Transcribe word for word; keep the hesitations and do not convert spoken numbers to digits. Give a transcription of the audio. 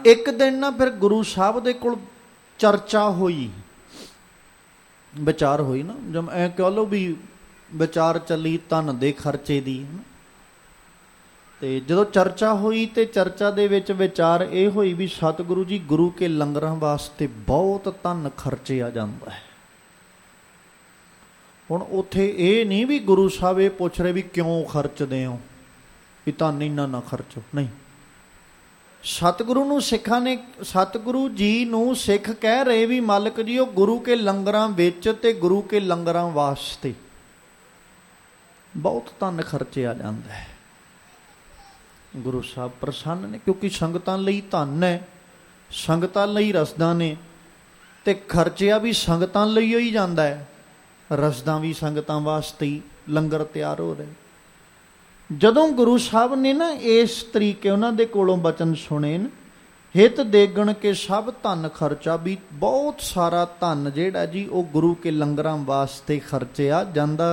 ਇੱਕ ਦਿਨ ਨਾ ਫਿਰ ਗੁਰੂ ਸਾਹਿਬ ਦੇ ਕੋਲ ਚਰਚਾ ਹੋਈ, ਵਿਚਾਰ ਹੋਈ ਨਾ, ਜਦ ਐਂ ਕਹਿ ਲਓ ਵੀ ਵਿਚਾਰ ਚੱਲੀ ਧਨ ਦੇ ਖਰਚੇ ਦੀ। ਤੇ ਜਦੋਂ ਚਰਚਾ ਹੋਈ ਤੇ ਚਰਚਾ ਦੇ ਵਿੱਚ ਵਿਚਾਰ ਇਹ ਹੋਈ ਵੀ ਸਤਿਗੁਰੂ ਜੀ ਗੁਰੂ ਕੇ ਲੰਗਰਾਂ ਵਾਸਤੇ ਬਹੁਤ ਧਨ ਖਰਚਿਆ ਜਾਂਦਾ ਹੈ। ਹੁਣ ਉੱਥੇ ਇਹ ਨਹੀਂ ਵੀ ਗੁਰੂ ਸਾਹਿਬ ਇਹ ਪੁੱਛ ਰਹੇ ਵੀ ਕਿਉਂ ਖਰਚਦੇ ਹੋ, ਵੀ ਧਨ ਇੰਨਾ ਨਾ ਖਰਚੋ, ਨਹੀਂ। ਸਤਿਗੁਰੂ ਨੂੰ ਸਿੱਖਾਂ ਨੇ, ਸਤਿਗੁਰੂ ਜੀ ਨੂੰ ਸਿੱਖ ਕਹਿ ਰਹੇ ਵੀ ਮਾਲਕ ਜੀ ਉਹ ਗੁਰੂ ਕੇ ਲੰਗਰਾਂ ਵਿੱਚ ਤੇ ਗੁਰੂ ਕੇ ਲੰਗਰਾਂ ਵਾਸਤੇ ਬਹੁਤ ਧਨ ਖਰਚਿਆ ਜਾਂਦਾ ਹੈ। ਗੁਰੂ ਸਾਹਿਬ ਪ੍ਰਸੰਨ ਨੇ, ਕਿਉਂਕਿ ਸੰਗਤਾਂ ਲਈ ਧਨ ਹੈ, ਸੰਗਤਾਂ ਲਈ ਰਸਦਾਂ ਨੇ, ਤੇ ਖਰਚਿਆ ਵੀ ਸੰਗਤਾਂ ਲਈ ਹੀ ਜਾਂਦਾ ਹੈ। ਰਸਦਾਂ ਵੀ ਸੰਗਤਾਂ ਵਾਸਤੇ ਹੀ ਲੰਗਰ ਤਿਆਰ ਹੋ ਰਹੇ। ਜਦੋਂ ਗੁਰੂ ਸਾਹਿਬ ਨੇ ਨਾ ਇਸ ਤਰੀਕੇ ਉਹਨਾਂ ਦੇ ਕੋਲੋਂ ਬਚਨ ਸੁਣੇ ਨੇ, ਹਿਤ ਦੇਗਣ ਕੇ ਸਭ ਧਨ ਖਰਚਾ, ਵੀ ਬਹੁਤ ਸਾਰਾ ਧਨ ਜਿਹੜਾ ਜੀ ਉਹ ਗੁਰੂ ਕੇ ਲੰਗਰਾਂ ਵਾਸਤੇ ਖਰਚਿਆ ਜਾਂਦਾ।